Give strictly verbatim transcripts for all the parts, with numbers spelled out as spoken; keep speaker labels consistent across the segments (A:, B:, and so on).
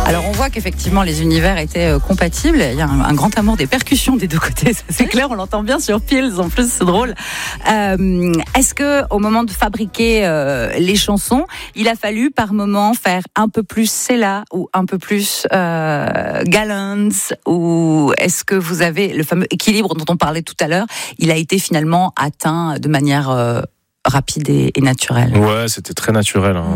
A: Alors on voit qu'effectivement les univers étaient euh, compatibles. Il y a un, un grand amour des percussions des deux côtés, ça, c'est clair. On l'entend bien sur Pills. En plus, c'est drôle. Euh, est-ce que au moment de fabriquer euh, les chansons, il a fallu par moment faire un peu plus Céla ou un peu plus euh, Gallant, ou est-ce que vous avez le fameux équilibre dont on parlait tout à l'heure, il a été finalement atteint de manière euh, rapide et, et naturelle? Ouais,
B: c'était très naturel. Hein.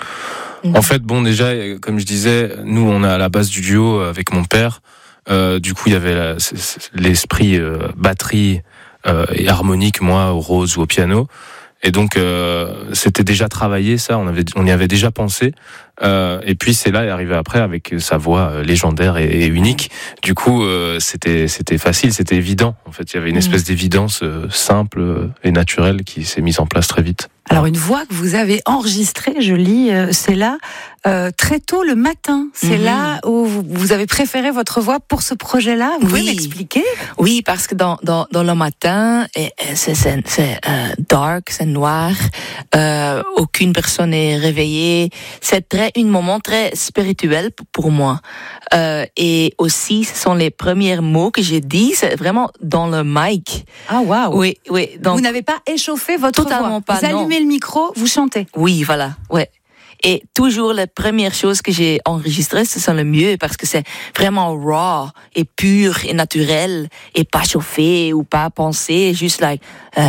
B: Mmh. En fait, bon, déjà, comme je disais, nous, on est à la base du duo avec mon père. Euh, du coup, il y avait la, l'esprit euh, batterie euh, et harmonique, moi, au Rhodes ou au piano. Et donc, euh, c'était déjà travaillé, ça, on, avait, on y avait déjà pensé. Euh, et puis, c'est là est arrivé après avec sa voix légendaire et, et unique. Du coup, euh, c'était, c'était facile, c'était évident. En fait, il y avait une espèce d'évidence euh, simple et naturelle qui s'est mise en place très vite.
A: Alors, une voix que vous avez enregistrée, je lis, euh, c'est là, euh, très tôt le matin. C'est mmh. là où vous, vous avez préféré votre voix pour ce projet-là. Vous pouvez oui. m'expliquer?
C: Oui, parce que dans, dans, dans le matin, c'est, c'est, c'est euh, dark, c'est noir, euh, aucune personne n'est réveillée. C'est très, un moment très spirituel pour moi. Euh, et aussi, ce sont les premiers mots que j'ai dit, c'est vraiment dans le mic.
A: Ah, waouh!
C: Oui, oui.
A: Donc, vous n'avez pas échauffé votre
C: totalement
A: voix?
C: Pas,
A: vous allumez
C: non.
A: le micro, vous chantez?
C: Oui, voilà, ouais. Et toujours la première chose que j'ai enregistrée, ce sont le mieux parce que c'est vraiment raw et pur et naturel et pas chauffé ou pas pensé, juste like euh,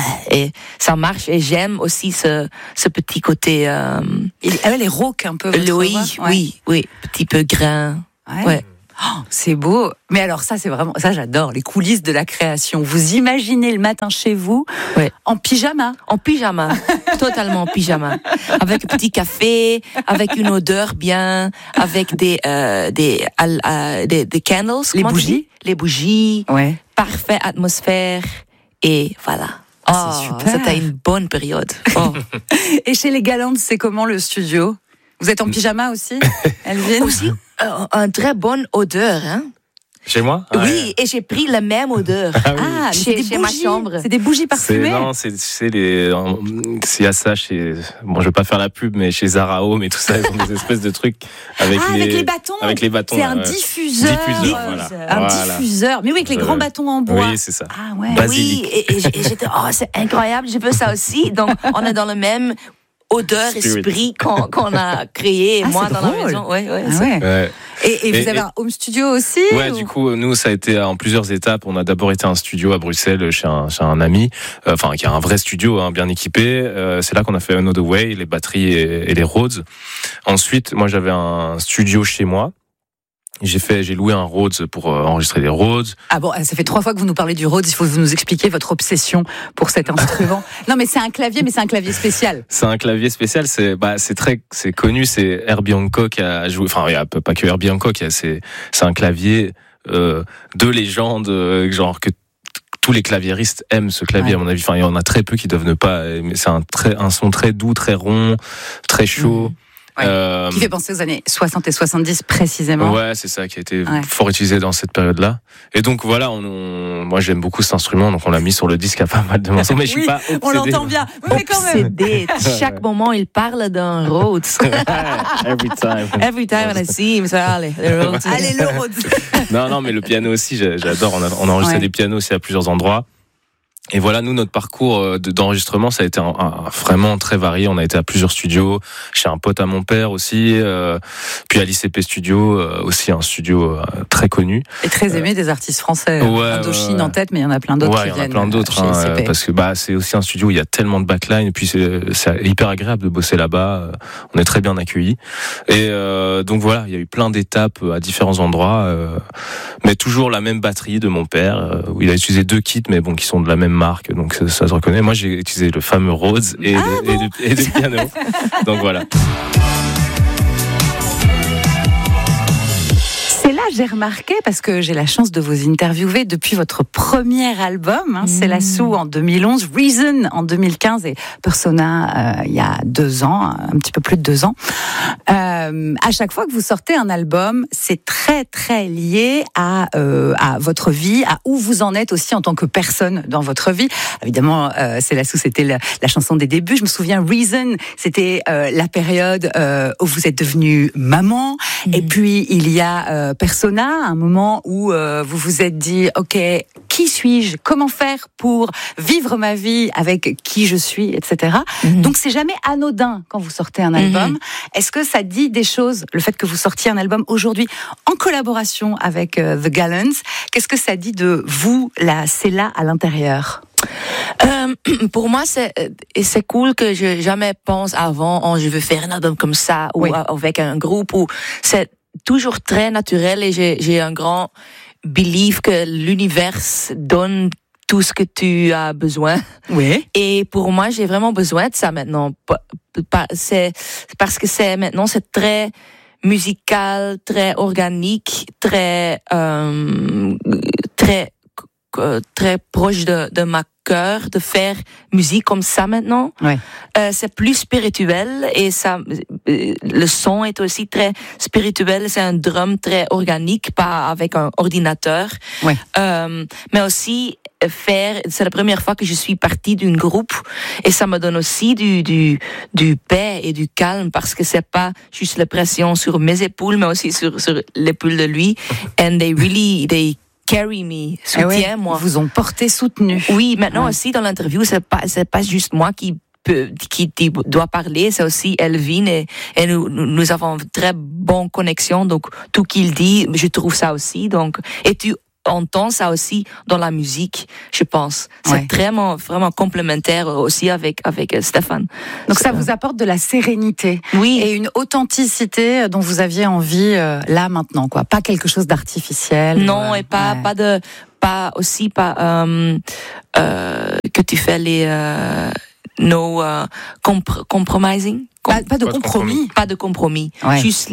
C: et ça marche. Et j'aime aussi ce ce petit côté. Euh,
A: Il, elle est rauque un peu. Votre
C: oui,
A: voix, ouais.
C: oui, oui, petit peu grain.
A: Ouais.
C: ouais.
A: Oh, c'est beau. Mais alors ça, c'est vraiment, ça j'adore, les coulisses de la création. Vous imaginez le matin chez vous,
C: ouais.
A: en pyjama.
C: En pyjama, totalement en pyjama. Avec un petit café, avec une odeur bien, avec des, euh, des, euh, des, des candles.
A: Les bougies.
C: Les bougies.
A: Ouais.
C: Parfaite atmosphère. Et voilà.
A: Ah, oh, c'est super.
C: C'était une bonne période. Oh.
A: Et chez les Galantes, c'est comment le studio? Vous êtes en pyjama aussi, Elvin?
C: Aussi, euh, une très bonne odeur, hein?
B: Chez moi?
C: Oui, ouais. Et j'ai pris la même odeur.
A: Ah, oui. ah
C: chez, chez ma chambre.
A: C'est des bougies parfumées?
B: C'est, non, c'est, c'est les, c'est à ça chez, bon, je vais pas faire la pub, mais chez Zara Home et tout ça, ils ont des espèces de trucs avec,
A: ah,
B: les,
A: avec les bâtons.
B: Avec les bâtons.
A: C'est un euh, diffuseur.
B: Diffuseur, voilà.
A: Un
B: voilà.
A: diffuseur. Mais oui, avec les euh, grands bâtons en bois.
B: Oui, c'est ça.
A: Ah, ouais.
B: Basilic.
C: Oui, et, et, et j'étais, oh, c'est incroyable, je veux ça aussi. Donc, on est dans le même odeur, Spirit. esprit qu'on, qu'on a créé,
A: ah,
C: moi, dans
A: drôle.
C: la maison. Ouais, ouais,
A: ah, ouais.
B: ouais.
A: Et, et vous
B: et,
A: avez
B: et,
A: un home studio aussi?
B: Ouais, ou... du coup, nous, ça a été en plusieurs étapes. On a d'abord été à un studio à Bruxelles chez un, chez un ami, euh, enfin, qui a un vrai studio, hein, bien équipé. Euh, c'est là qu'on a fait Another Way, les batteries et, et les Rhodes. Ensuite, moi, j'avais un studio chez moi. J'ai fait, j'ai loué un Rhodes pour euh, enregistrer des Rhodes.
A: Ah bon, ça fait trois fois que vous nous parlez du Rhodes. Il faut que vous nous expliquer votre obsession pour cet instrument. Non, mais c'est un clavier, mais c'est un clavier spécial.
B: C'est un clavier spécial. C'est, bah, c'est très, c'est connu. C'est Herbie Hancock qui a joué. Enfin, il y a pas que Herbie Hancock. C'est, c'est un clavier euh, de légende, euh, genre que tous les claviéristes aiment ce clavier, ouais. à mon avis. Enfin, il y en a très peu qui doivent ne pas. Mais c'est un très, un son très doux, très rond, très chaud. Mmh.
A: Ouais, euh, qui fait penser aux années soixante et soixante-dix précisément.
B: Ouais, c'est ça qui a été ouais. fort utilisé dans cette période-là. Et donc voilà, on, on, moi j'aime beaucoup cet instrument, donc on l'a mis sur le disque à pas mal de morceaux. Mais je suis
A: oui,
B: pas obsédé.
A: On l'entend bien. Oui, mais quand même.
C: Obsédé. Chaque moment, il parle d'un Rhodes.
B: Every time.
C: Every time when I see him, so, allez, le Rhodes.
A: Allez, le Rhodes.
B: non, non, mais le piano aussi, j'adore. On a, on a enregistré ouais. des pianos aussi à plusieurs endroits. Et voilà, nous, notre parcours d'enregistrement, ça a été un, un, vraiment très varié. On a été à plusieurs studios, chez un pote à mon père aussi, euh, puis à l'I C P Studio, euh, aussi un studio euh, très connu.
A: Et très aimé euh, des artistes français.
B: Ouais,
A: Indochine
B: ouais.
A: en tête, mais il y en a plein d'autres
B: ouais,
A: qui viennent.
B: Il y en a plein d'autres,
A: chez
B: hein,
A: I C P.
B: Parce que bah, c'est aussi un studio où il y a tellement de backline, et puis c'est, c'est hyper agréable de bosser là-bas. On est très bien accueillis. Et euh, donc voilà, il y a eu plein d'étapes à différents endroits, euh, mais toujours la même batterie de mon père, euh, où il a utilisé deux kits, mais bon, qui sont de la même marque, donc ça, ça se reconnaît. Moi, j'ai utilisé le fameux Rhodes et,
A: ah,
B: le,
A: bon
B: et, le, et le piano. Donc voilà.
A: C'est là j'ai remarqué, parce que j'ai la chance de vous interviewer depuis votre premier album, hein, mmh. C'est la Sou en deux mille onze, Reason en deux mille quinze et Persona euh, il y a deux ans, un petit peu plus de deux ans. Euh, à chaque fois que vous sortez un album, c'est très très lié à, euh, à votre vie, à où vous en êtes aussi en tant que personne dans votre vie. Évidemment, euh, C'est la Sou, c'était la, la chanson des débuts. Je me souviens, Reason, c'était euh, la période euh, où vous êtes devenue maman. Mmh. Et puis, il y a euh, Persona, un moment où euh, vous vous êtes dit, OK, qui suis-je ? Comment faire pour vivre ma vie avec qui je suis, et cetera. Mmh. Donc, c'est jamais anodin quand vous sortez un album. Mmh. Est-ce que ça dit des choses, le fait que vous sortiez un album aujourd'hui en collaboration avec euh, The Gallants ? Qu'est-ce que ça dit de vous, la Céla, à l'intérieur ?
C: Euh, pour moi, c'est c'est cool que je jamais pense avant, oh, je veux faire un album comme ça ou oui. avec un groupe. Ou c'est toujours très naturel et j'ai j'ai un grand belief que l'univers donne tout ce que tu as besoin.
A: Oui.
C: Et pour moi, j'ai vraiment besoin de ça maintenant. C'est parce que c'est maintenant c'est très musical, très organique, très euh, très très proche de, de ma cœur de faire musique comme ça maintenant.
A: Ouais.
C: Euh, c'est plus spirituel et ça, euh, le son est aussi très spirituel. C'est un drum très organique, pas avec un ordinateur.
A: Ouais.
C: Euh, mais aussi faire. C'est la première fois que je suis partie d'un groupe et ça me donne aussi du du du paix et du calme parce que c'est pas juste la pression sur mes épaules, mais aussi sur sur l'épaule de lui. And they really they carry me, soutient moi.
A: Vous ont porté, soutenu.
C: Oui, maintenant ouais. aussi dans l'interview, c'est pas c'est pas juste moi qui peut qui, qui doit parler, c'est aussi Elvin et, et nous nous avons une très bonne connexion. Donc tout qu'il dit, je trouve ça aussi. Donc et tu entends ça aussi dans la musique, je pense. C'est ouais. vraiment vraiment complémentaire aussi avec avec Stéphane.
A: Donc ça vous apporte de la sérénité,
C: oui,
A: et une authenticité dont vous aviez envie euh, là maintenant, quoi. Pas quelque chose d'artificiel.
C: Non,
A: ou,
C: et pas
A: ouais.
C: pas de pas aussi pas euh, euh, que tu fais les euh, no uh, compr- compromising. Com-
A: pas, pas de compromis.
C: Pas de compromis.
A: Ouais.
C: Juste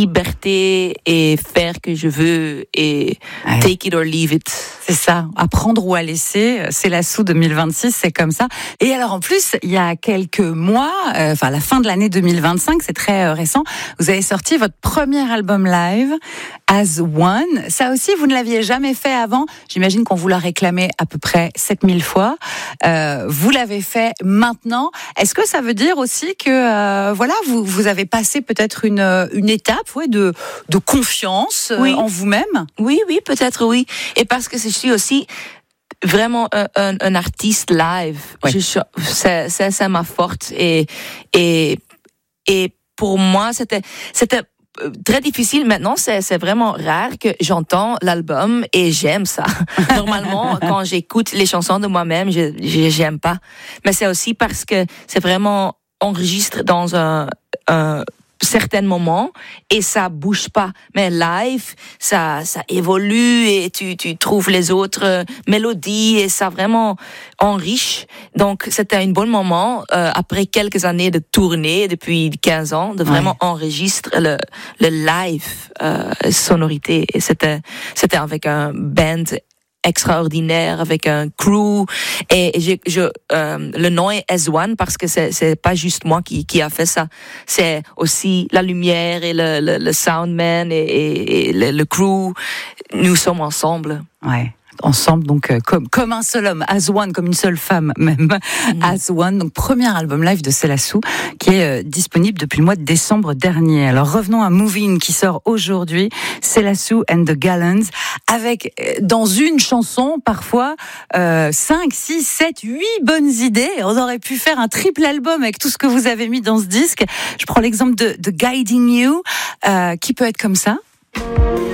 C: liberté et faire que je veux et ouais. take it or leave it.
A: C'est ça. À prendre ou à laisser. C'est la Sou deux mille vingt-six, c'est comme ça. Et alors en plus, il y a quelques mois, euh, enfin la fin de l'année deux mille vingt-cinq, c'est très euh, récent, vous avez sorti votre premier album live, As One. Ça aussi, vous ne l'aviez jamais fait avant. J'imagine qu'on vous l'a réclamé à peu près sept mille fois. Euh, vous l'avez fait maintenant. Est-ce que ça veut dire aussi que euh, voilà, vous vous avez passé peut-être une une étape, ouais, de de confiance euh,
C: oui.
A: en vous-même?
C: Oui, oui, peut-être oui. Et parce que je suis aussi vraiment un, un, un artiste live.
A: Oui.
C: Je, c'est, c'est, c'est ma force et et et pour moi c'était c'était très difficile. Maintenant, c'est, c'est vraiment rare que j'entends l'album et j'aime ça. Normalement, quand j'écoute les chansons de moi-même, je, je j'aime pas. Mais c'est aussi parce que c'est vraiment enregistré dans un, un certain moment et ça bouge pas. Mais live, ça, ça évolue et tu, tu trouves les autres mélodies et ça vraiment enrichit. Donc, c'était un bon moment, euh, après quelques années de tournée, depuis quinze ans, de vraiment ouais. enregistrer le, le live, euh, sonorité. Et c'était, c'était avec un band extraordinaire, avec un crew, et je, je euh, le nom est As One parce que c'est c'est pas juste moi qui qui a fait ça, c'est aussi la lumière et le le, le soundman et, et, et le, le crew, nous sommes ensemble.
A: Ouais. Ensemble, donc euh, comme comme un seul homme, As One, comme une seule femme même, mmh. As One. Donc premier album live de C'est la Sou qui est euh, disponible depuis le mois de décembre dernier. Alors revenons à Moving qui sort aujourd'hui, C'est la Sou and the Gallants, avec euh, dans une chanson parfois euh, cinq, six, sept, huit bonnes idées. On aurait pu faire un triple album avec tout ce que vous avez mis dans ce disque. Je prends l'exemple de, de Guiding You, euh, qui peut être comme ça.